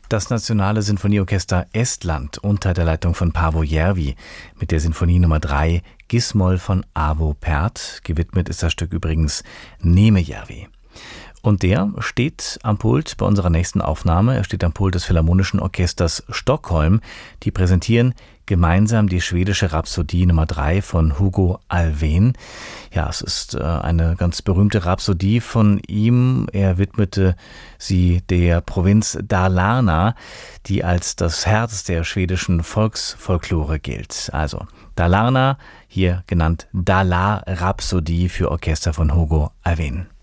Das Nationale Sinfonieorchester Estland unter der Leitung von Paavo Järvi mit der Sinfonie Nummer 3 Gis-Moll von Arvo Pärt. Gewidmet ist das Stück übrigens Neeme Järvi. Und der steht am Pult bei unserer nächsten Aufnahme. Er steht am Pult des Philharmonischen Orchesters Stockholm. Die präsentieren gemeinsam die schwedische Rhapsodie Nummer 3 von Hugo Alfvén. Ja, es ist eine ganz berühmte Rhapsodie von ihm. Er widmete sie der Provinz Dalarna, die als das Herz der schwedischen Volksfolklore gilt. Also Dalarna, hier genannt Dalar-Rhapsodie für Orchester von Hugo Alfvén.